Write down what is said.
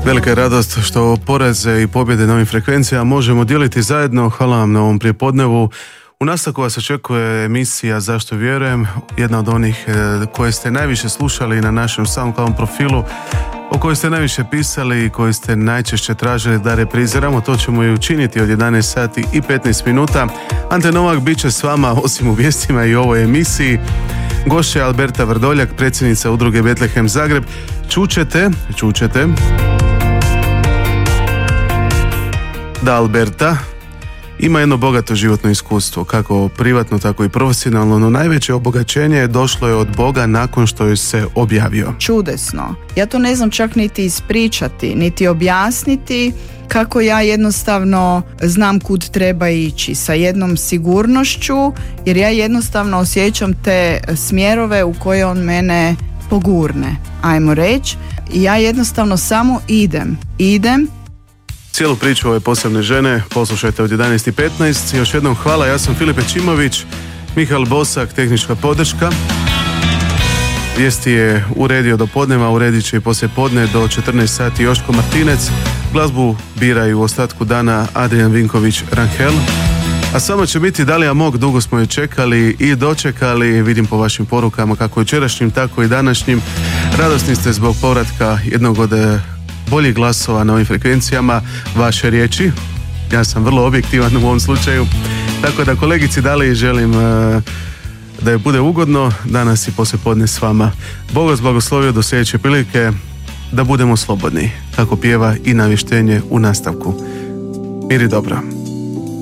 Velika je radost što poraze i pobjede na ovim frekvencijama možemo dijeliti zajedno. Hvala vam na ovom prijepodnevu. U nastavku vas očekuje emisija Zašto vjerujem, jedna od onih koje ste najviše slušali na našem SoundCloud profilu, o kojoj ste najviše pisali i koju ste najčešće tražili da repriziramo. To ćemo i učiniti od 11 sati i 15 minuta. Ante Novak bit će s vama osim u vijestima i u ovoj emisiji. Gošća je Alberta Vrdoljak, predsjednica udruge Betlehem Zagreb. Čućete da Alberta ima jedno bogato životno iskustvo, kako privatno, tako i profesionalno, no najveće obogaćenje došlo je od Boga nakon što je se objavio. Čudesno. Ja to ne znam čak niti ispričati, niti objasniti, kako ja jednostavno znam kud treba ići, sa jednom sigurnošću, jer ja jednostavno osjećam te smjerove u koje on mene pogurne, ajmo reći. I ja jednostavno samo idem. Cijelu priču ove posebne žene poslušajte od 11:15. Još jednom hvala, ja sam Filip Čimović, Mihael Bosak, tehnička podrška. Vijesti je uredio do podneva, uredit će i poslije podne do 14 sati Joško Martinec. Glazbu biraju u ostatku dana Adrian Vinković Ranhel. A samo će biti Dalija Mog, dugo smo je čekali i dočekali, vidim po vašim porukama kako jučerašnjim, tako i današnjim. Radosni ste zbog povratka jednog od boljih glasova na ovim frekvencijama, vaše riječi. Ja sam vrlo objektivan u ovom slučaju, tako da kolegici Daliji želim da je bude ugodno danas i poslijepodne s vama. Bog vas blagoslovio do sljedeće prilike, da budemo slobodni, kako pjeva i navještenje u nastavku. Mir i dobro.